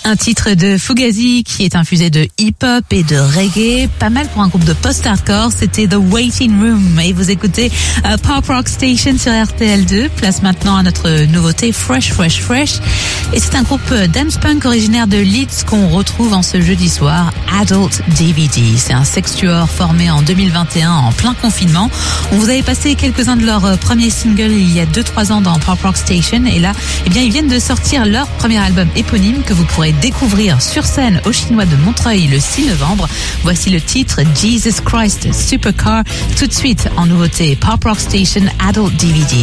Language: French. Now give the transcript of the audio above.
Un titre de Fugazi qui est infusé de hip-hop et de reggae, pas mal pour un groupe de post-hardcore. C'était The Waiting Room et vous écoutez Pop Rock Station sur RTL2. Place maintenant à notre nouveauté Fresh. Et c'est un groupe dance punk originaire de Leeds qu'on retrouve en ce jeudi soir, Adult DVD. C'est un sextuor formé en 2021 en plein confinement. On vous avait passé quelques-uns de leurs premiers singles il y a 2-3 ans dans Pop Rock Station et là, ils viennent de sortir leur premier album éponyme que vous pourrez découvrir sur scène au Chinois de Montreuil le 6 novembre. Voici le titre Jesus Christ Supercar. Tout de suite en nouveauté Pop Rock Station Adult DVD.